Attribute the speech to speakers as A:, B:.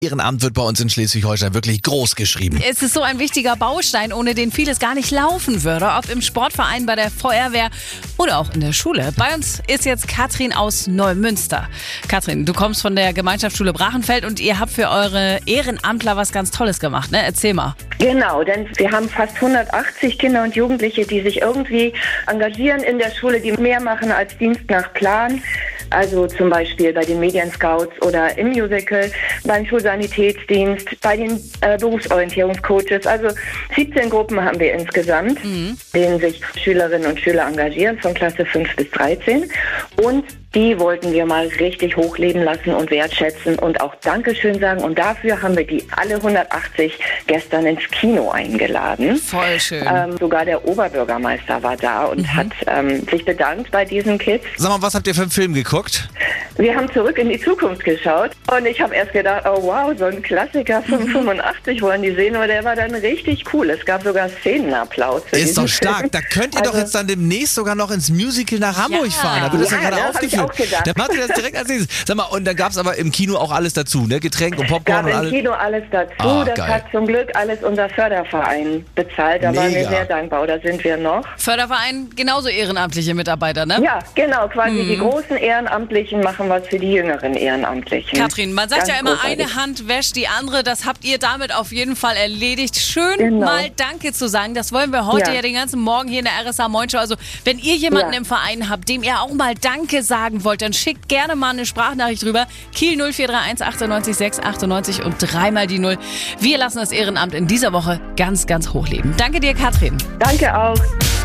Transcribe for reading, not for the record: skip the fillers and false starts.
A: Ehrenamt wird bei uns in Schleswig-Holstein wirklich groß geschrieben.
B: Es ist so ein wichtiger Baustein, ohne den vieles gar nicht laufen würde. Ob im Sportverein, bei der Feuerwehr oder auch in der Schule. Bei uns ist jetzt Katrin aus Neumünster. Katrin, du kommst von der Gemeinschaftsschule Brachenfeld und ihr habt für eure Ehrenamtler was ganz Tolles gemacht, ne? Erzähl mal.
C: Genau, denn wir haben fast 180 Kinder und Jugendliche, die sich irgendwie engagieren in der Schule, die mehr machen als Dienst nach Plan. Also zum Beispiel bei den Medienscouts oder im Musical, beim Schulsanitätsdienst, bei den Berufsorientierungscoaches. Also 17 Gruppen haben wir insgesamt, denen sich Schülerinnen und Schüler engagieren, von Klasse 5 bis 13. Und die wollten wir mal richtig hochleben lassen und wertschätzen und auch Dankeschön sagen. Und dafür haben wir die alle 180 gestern ins Kino eingeladen.
B: Voll schön.
C: Sogar der Oberbürgermeister war da und hat sich bedankt bei diesen Kids.
A: Sag mal, was habt ihr für einen Film geguckt?
C: Wir haben zurück in die Zukunft geschaut und ich habe erst gedacht, oh wow, so ein Klassiker von 85 wollen die sehen, aber der war dann richtig cool. Es gab sogar Szenenapplaus.
A: Ist doch stark. Da könnt ihr doch jetzt dann demnächst sogar noch ins Musical nach Hamburg fahren. Da wird das ja gerade aufgeführt. Da macht ihr das direkt als nächstes. Sag mal, und dann gab es aber im Kino auch alles dazu, ne? Getränk und Popcorn und alles.
C: Im Kino alles dazu. Das
A: geil.
C: hat zum Glück alles unser Förderverein bezahlt. Da waren wir sehr dankbar. Oder sind wir noch?
B: Förderverein, genauso ehrenamtliche Mitarbeiter, ne?
C: Ja, genau. Quasi die großen Ehrenamtlichen machen was für die jüngeren Ehrenamtlichen.
B: Katrin, man sagt
C: Ganz
B: ja immer,
C: großartig.
B: eine Hand wäscht die andere. Das habt ihr damit auf jeden Fall erledigt. Schön
C: Genau.
B: mal Danke zu sagen. Das wollen wir heute ja den ganzen Morgen hier in der RSA Moin Show. Also wenn ihr jemanden im Verein habt, dem ihr auch mal Danke sagen wollt, dann schickt gerne mal eine Sprachnachricht rüber. Kiel 0431 98 6 98 und dreimal die 0. Wir lassen das Ehrenamt in dieser Woche ganz, ganz hoch leben. Danke dir, Katrin.
C: Danke auch.